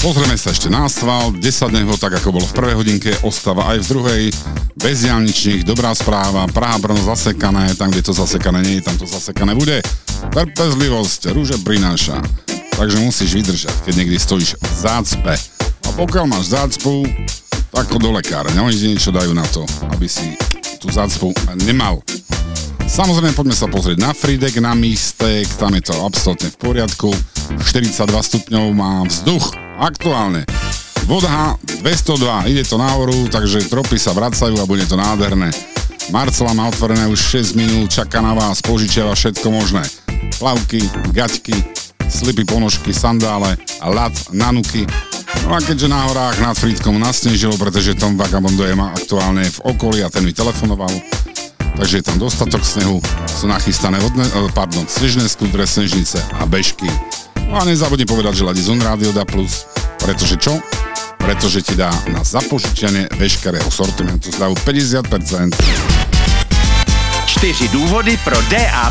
Pozrieme sa ešte na asfalt, 10 dňov, tak ako bolo v prvej hodinke, ostáva aj v druhej. Bez diaľničných, dobrá správa, Praha-Brno zasekané, tam, kde to zasekané nie je, tam to zasekané bude. Trpezlivosť rúže prináša, takže musíš vydržať, keď niekde stojíš v zácpe. A pokiaľ máš zácpu, tak do lekára, oni ti niečo dajú na to, aby si tú zácpu nemal. Samozrejme, poďme sa pozrieť na Frýdek, na Místek, tam je to absolútne v poriadku. 42 stupňov má vzduch, aktuálne. Voda 202, ide to nahoru, takže tropy sa vracajú a bude to nádherné. Marcela má otvorené už 6 minút, čaká na vás, požičiava všetko možné. Plavky, gaťky, slipy, ponožky, sandále, ľad, nanuky. No a keďže na horách nad Frýdkom nasnežilo, pretože Tom Vagabondo je aktuálne v okolí a ten mi telefonoval, takže je tam dostatok snehu, sú nachystané snežné skútre, snežnice a bežky. No a nezabudni povedať, že Ladizón Rádio dá plus, pretože čo? Pretože ti dá na zapožičanie veškerého sortimentu zľavu 50%. 4 důvody pro DAB+.